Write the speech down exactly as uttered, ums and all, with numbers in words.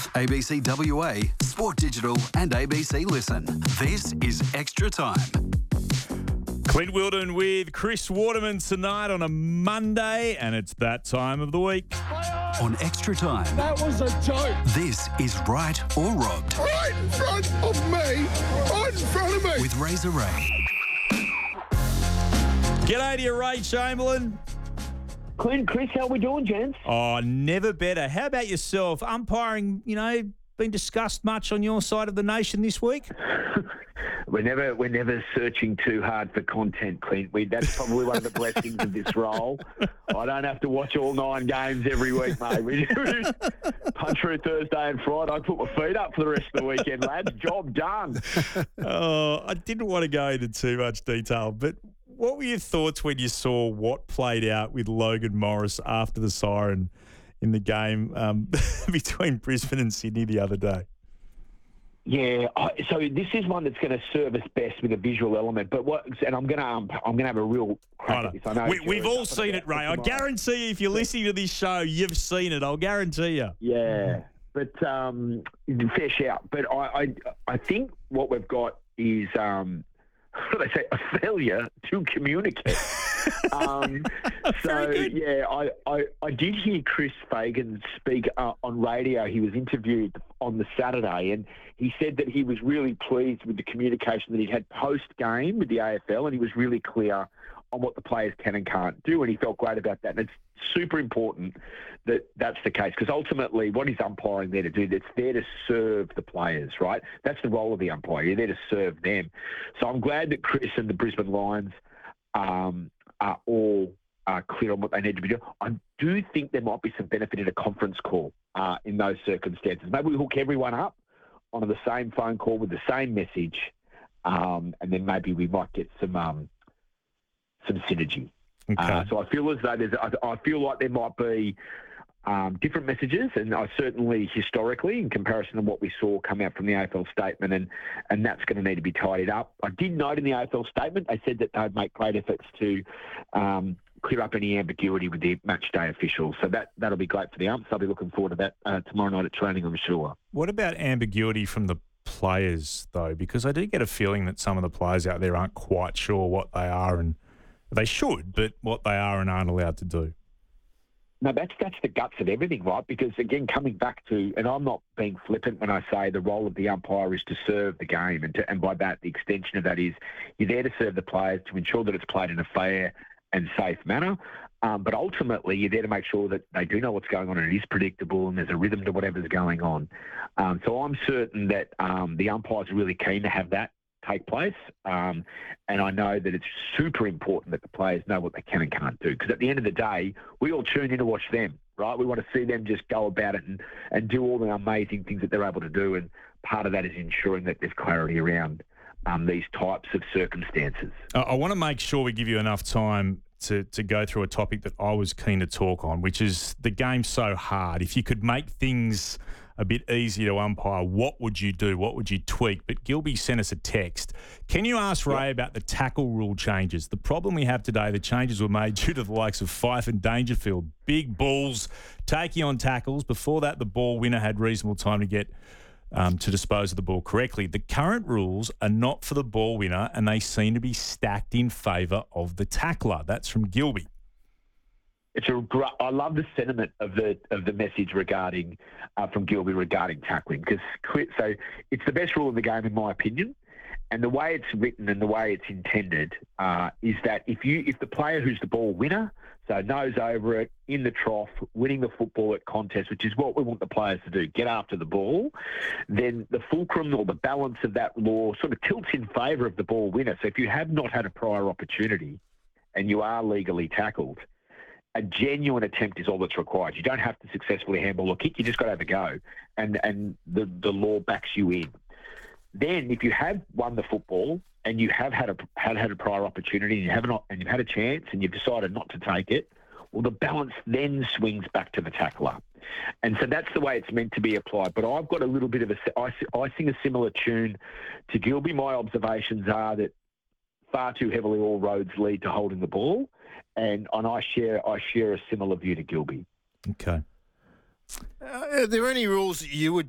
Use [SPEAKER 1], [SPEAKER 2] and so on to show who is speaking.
[SPEAKER 1] A B C W A, Sport Digital and A B C Listen. This is Extra Time.
[SPEAKER 2] Clint Wilden with Chris Waterman tonight on a Monday, and it's that time of the week.
[SPEAKER 1] On Extra Time.
[SPEAKER 3] That was a joke.
[SPEAKER 1] This is Right or Robbed.
[SPEAKER 3] Right in front of me. Right in front of me.
[SPEAKER 1] With Razor Ray.
[SPEAKER 2] G'day to you, Ray Chamberlain.
[SPEAKER 4] Clint, Chris, how we doing, gents?
[SPEAKER 2] Oh, never better. How about yourself? Umpiring, you know, been discussed much on your side of the nation this week?
[SPEAKER 4] We're never we're never searching too hard for content, Clint. We, that's probably one of the blessings of this role. I don't have to watch all nine games every week, mate. We punch through Thursday and Friday. I put my feet up for the rest of the weekend, lads. Job done.
[SPEAKER 2] Oh, I didn't want to go into too much detail, but what were your thoughts when you saw what played out with Logan Morris after the siren in the game um, between Brisbane and Sydney the other day?
[SPEAKER 4] Yeah, I, so this is one that's going to serve us best with a visual element. But what? And I'm going to um, I'm going to have a real crack at this. I know
[SPEAKER 2] we, we've all seen it, Ray. I guarantee you, if you're listening to this show, you've seen it. I'll guarantee you.
[SPEAKER 4] Yeah, but um, fair shout. But I, I I think what we've got is um, what do they say? A failure to communicate. um, so yeah, I, I, I did hear Chris Fagan speak uh, on radio. He was interviewed on the Saturday, and he said that he was really pleased with the communication that he had post game with the A F L, and he was really clear on what the players can and can't do, and he felt great about that. And it's super important that that's the case, because ultimately what is umpiring there to do? It's there to serve the players, right? That's the role of the umpire. You're there to serve them. So I'm glad that Chris and the Brisbane Lions um, are all uh, clear on what they need to be doing. I do think there might be some benefit in a conference call uh, in those circumstances. Maybe we hook everyone up onto the same phone call with the same message, um, and then maybe we might get some um, some synergy. Okay. Uh, so I feel as though there's, I, I feel like there might be um, different messages, and I certainly historically, in comparison to what we saw come out from the A F L statement, and, and that's going to need to be tidied up. I did note in the A F L statement they said that they'd make great efforts to um, clear up any ambiguity with the match day officials. So that, that'll be great for the umps. I'll be looking forward to that uh, tomorrow night at training, I'm sure.
[SPEAKER 2] What about ambiguity from the players, though? Because I do get a feeling that some of the players out there aren't quite sure what they are, and they should, but what they are and aren't allowed to do.
[SPEAKER 4] No, that's that's the guts of everything, right? Because, again, coming back to, and I'm not being flippant when I say the role of the umpire is to serve the game, and, to, and by that, the extension of that is you're there to serve the players, to ensure that it's played in a fair and safe manner. Um, but ultimately, you're there to make sure that they do know what's going on and it is predictable and there's a rhythm to whatever's going on. Um, so I'm certain that um, the umpires are really keen to have that take place. Um, and I know that it's super important that the players know what they can and can't do. Because at the end of the day, we all tune in to watch them, right? We want to see them just go about it and, and do all the amazing things that they're able to do. And part of that is ensuring that there's clarity around Um, these types of circumstances.
[SPEAKER 2] I, I want to make sure we give you enough time to, to go through a topic that I was keen to talk on, which is the game's so hard. If you could make things a bit easier to umpire, what would you do? What would you tweak? But Gilby sent us a text. Can you ask Ray yeah. about the tackle rule changes? The problem we have today, the changes were made due to the likes of Fife and Dangerfield. Big bulls taking on tackles. Before that, the ball winner had reasonable time to get Um, to dispose of the ball correctly. The current rules are not for the ball winner, and they seem to be stacked in favour of the tackler. That's from Gilby.
[SPEAKER 4] It's a gr- I love the sentiment of the of the message regarding uh, from Gilby regarding tackling, because so it's the best rule in the game in my opinion. And the way it's written and the way it's intended uh, is that if you if the player who's the ball winner, so nose over it, in the trough, winning the football at contest, which is what we want the players to do, get after the ball, then the fulcrum or the balance of that law sort of tilts in favour of the ball winner. So if you have not had a prior opportunity and you are legally tackled, a genuine attempt is all that's required. You don't have to successfully handball or kick, you just got to have a go. And, and the, the law backs you in. Then, if you have won the football and you have had a had had a prior opportunity and you haven't and you've had a chance and you've decided not to take it, well, the balance then swings back to the tackler, and so that's the way it's meant to be applied. But I've got a little bit of a I, I sing a similar tune to Gilby. My observations are that far too heavily all roads lead to holding the ball, and and I share I share a similar view to Gilby.
[SPEAKER 2] Okay.
[SPEAKER 5] Uh, are there any rules that you would